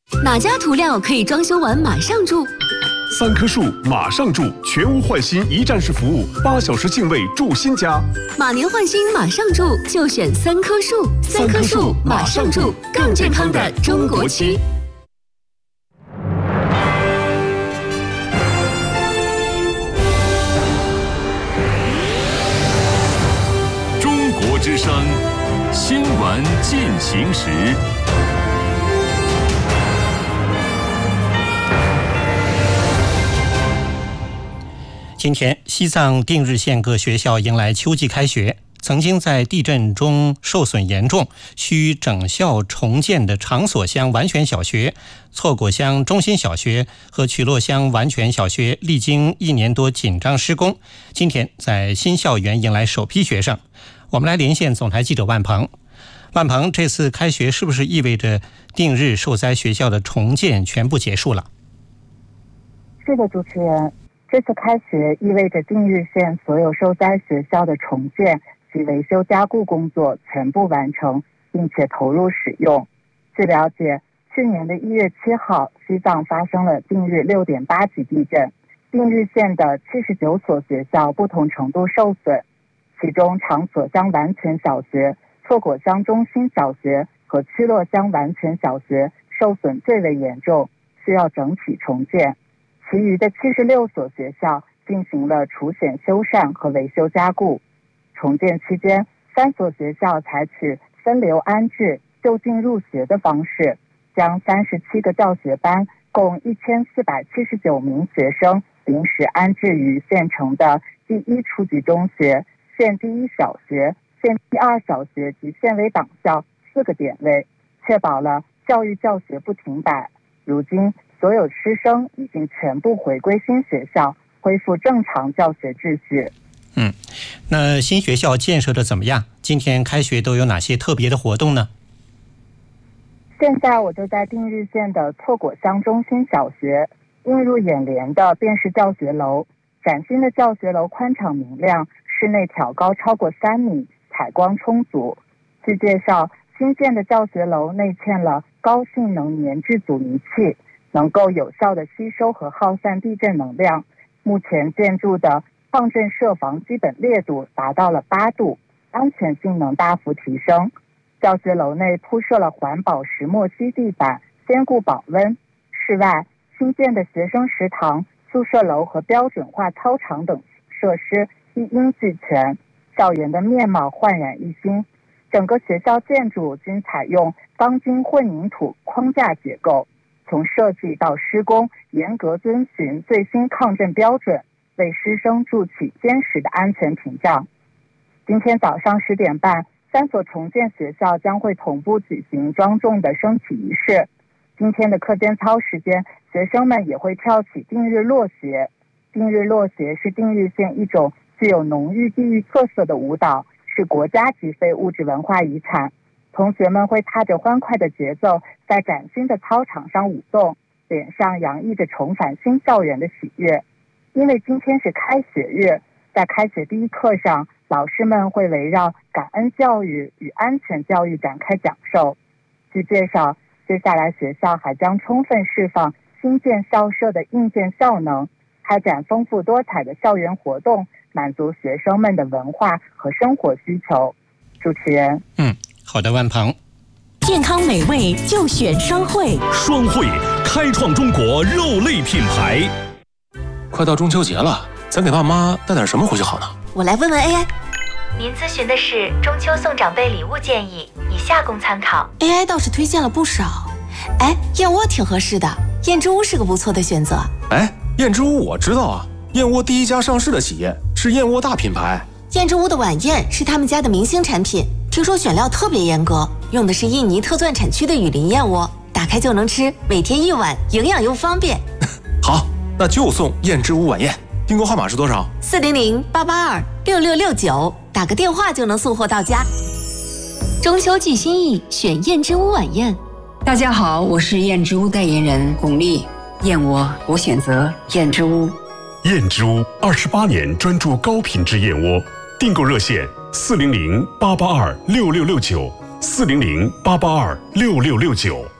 哪家涂料可以装修完马上住 ？3棵树马上住，全屋换新一站式服务，8小时净位住新家。 马年换新马上住，就选3棵树。3棵树马上住，更健康的中国区。 中国之声，新闻进行时。 今天，西藏定日县各学校迎来秋季开学。曾经在地震中受损严重、需整校重建的长所乡完全小学、错果乡中心小学和曲洛乡完全小学，历经1年多紧张施工，今天在新校园迎来首批学生。我们来连线总台记者万鹏。万鹏，这次开学是不是意味着定日受灾学校的重建全部结束了？ 是的，主持人。这次开学意味着定日县所有受灾学校的重建及维修加固工作全部完成，并且投入使用。据了解，去年的1月7号，西藏发生了定日6.8级地震，定日县的79所学校不同程度受损，其中长所乡完全小学、错果乡中心小学和曲洛乡完全小学受损最为严重，需要整体重建。其余的76所学校进行了除险修缮和维修加固。重建期间，3所学校采取分流安置、就近入学的方式，将37个教学班共1479名学生临时安置于县城的第1初级中学、县第1小学、县第2小学及县委党校4个点位，确保了教育教学不停摆。如今，所有师生已经全部回归新学校，恢复正常教学秩序。 那新学校建设的怎么样？今天开学都有哪些特别的活动呢？ 现在我就在定日县的错果乡中心小学，映入眼帘的便是教学楼。崭新的教学楼宽敞明亮，室内挑高超过3米，采光充足。据介绍，新建的教学楼内嵌了高性能粘聚阻尼器，能够有效地吸收和耗散地震能量。目前建筑的抗震设防基本烈度达到了8度，安全性能大幅提升。教学楼内铺设了环保石墨烯地板，兼顾保温。室外新建的学生食堂、宿舍楼和标准化操场等设施一应俱全，校园的面貌焕然一新。整个学校建筑均采用钢筋混凝土框架结构，从设计到施工严格遵循最新抗震标准，为师生筑起坚实的安全屏障。今天早上10点半，3所重建学校将会同步举行庄重的升旗仪式。今天的课间操时间，学生们也会跳起定日落鞋。定日落鞋是定日县一种具有浓郁地域特色的舞蹈，是国家级非物质文化遗产。同学们会踏着欢快的节奏，在崭新的操场上舞动，脸上洋溢着重返新校园的喜悦。因为今天是开学日，在开学第一课上，老师们会围绕感恩教育与安全教育展开讲授。据介绍，接下来学校还将充分释放新建校舍的硬件效能，开展丰富多彩的校园活动，满足学生们的文化和生活需求。主持人， 好的，万鹏。 健康美味就选双汇， 双汇开创中国肉类品牌。 快到中秋节了，咱给爸妈带点什么回去好呢？ 我来问问 AI。 您咨询的是中秋送长辈礼物建议，以下供参考。 AI 倒是推荐了不少。燕窝挺合适的，燕之屋是个不错的选择。 燕之屋我知道啊，燕窝第1家上市的企业，是燕窝大品牌。 燕之屋的晚宴是他们家的明星产品，听说选料特别严格，用的是印尼特钻产区的雨林燕窝，打开就能吃，每天1碗，营养又方便。 好，那就送燕之屋晚宴。订购号码是多少 ？400-882-6669，打个电话就能送货到家。中秋寄心意，选燕之屋晚宴。 大家好，我是燕之屋代言人巩俐。燕窝我选择燕之屋。 燕之屋28年专注高品质燕窝，订购热线400-882-6669，400-882-6669。